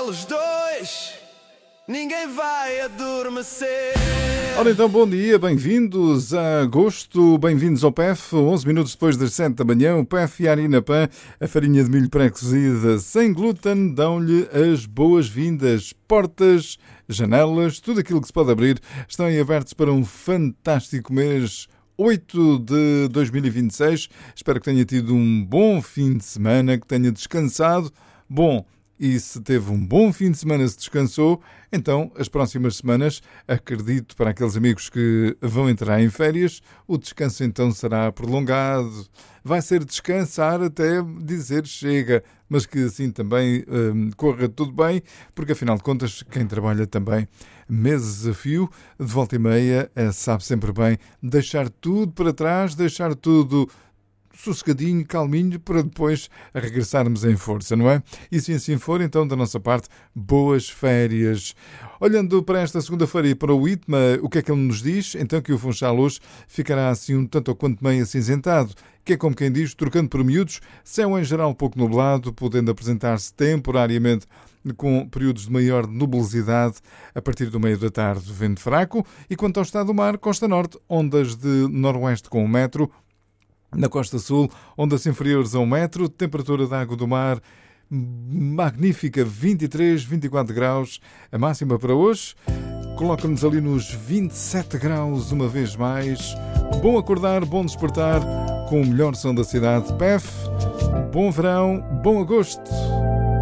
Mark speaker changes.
Speaker 1: eles dois, ninguém vai adormecer.
Speaker 2: Ora então, bom dia, bem-vindos a agosto, bem-vindos ao PEF, 11 minutos depois das 7 da manhã, o PEF e a Harina Pan, a farinha de milho pré-cozida sem glúten, dão-lhe as boas-vindas. Portas, janelas, tudo aquilo que se pode abrir, estão aí abertos para um fantástico mês 8 de 2026. Espero que tenha tido um bom fim de semana, que tenha descansado. Bom, e se teve um bom fim de semana, se descansou, então as próximas semanas, acredito, para aqueles amigos que vão entrar em férias, o descanso então será prolongado. Vai ser descansar até dizer chega, mas que assim também corra tudo bem, porque afinal de contas, quem trabalha também meses a fio, de volta e meia, sabe sempre bem deixar tudo para trás, deixar tudo sossegadinho, calminho, para depois regressarmos em força, não é? E se assim for, então, da nossa parte, boas férias. Olhando para esta segunda-feira e para o ITMA, o que é que ele nos diz? Então que o Funchal hoje ficará assim um tanto ou quanto meio acinzentado, que é como quem diz, trocando por miúdos, céu em geral pouco nublado, podendo apresentar-se temporariamente com períodos de maior nubosidade a partir do meio da tarde, vento fraco, e quanto ao estado do mar, costa norte, ondas de noroeste com 1 metro, na costa sul, ondas inferiores a 1 metro, temperatura da água do mar magnífica, 23, 24 graus, a máxima para hoje. Coloca-nos ali nos 27 graus uma vez mais. Bom acordar, bom despertar, com o melhor som da cidade. PEF, bom verão, bom agosto.